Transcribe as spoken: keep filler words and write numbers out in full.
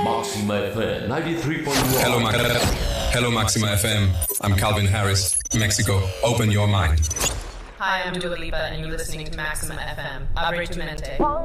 Maxima F M ninety-three point one. Hello, Ma- Hello, Maxima F M. I'm Calvin Harris, Mexico. Open your mind. Hi, I'm Dua Lipa, and you're listening to Maxima F M. Abre tu mente.